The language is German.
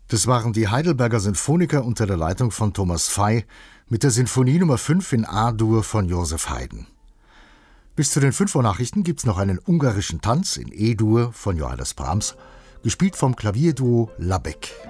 Das waren die Heidelberger Sinfoniker unter der Leitung von Thomas Pfey mit der Sinfonie Nummer 5 in A-Dur von Joseph Haydn. Bis zu den 5 Uhr Nachrichten gibt's noch einen ungarischen Tanz in E-Dur von Johannes Brahms, gespielt vom Klavierduo Labek.